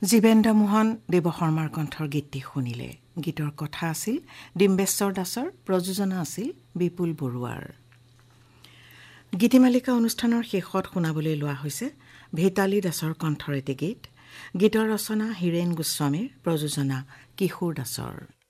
জীৱেন্দ্ৰ মোহন দেৱশৰ্মাৰ কণ্ঠৰ গীতটি শুনিলে। গীতৰ কথা আছিল ডিম্বেশ্বৰ দাসৰ, প্ৰযোজনা আছিল বিপুল বৰুৱাৰ। গীতিমালিকা অনুষ্ঠানৰ শেষত শুনাবলৈ লোৱা হৈছে ভিতালী দাসৰ কণ্ঠৰ এটি গীত। গীতৰ ৰচনা হীৰেণ গোস্বামীৰ, প্ৰযোজনা কিশোৰ দাসৰ।